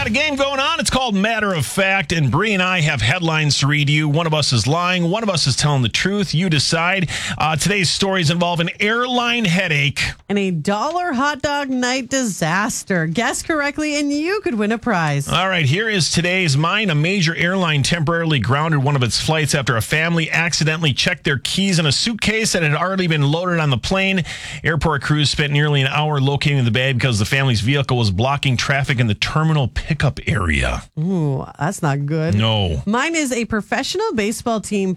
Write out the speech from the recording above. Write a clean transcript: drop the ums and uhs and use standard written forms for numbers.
got a game going on. It's called Matter of Fact, and Bree and I have headlines to read you. One of us is lying. One of us is telling the truth. You decide. Today's stories involve an airline headache and a $1 hot dog night disaster. Guess correctly, and you could win a prize. All right, here is today's mine. A major airline temporarily grounded one of its flights after a family accidentally checked their keys in a suitcase that had already been loaded on the plane. Airport crews spent nearly an hour locating the bag because the family's vehicle was blocking traffic in the terminal pickup area. Ooh, that's not good. No. Mine is a professional baseball team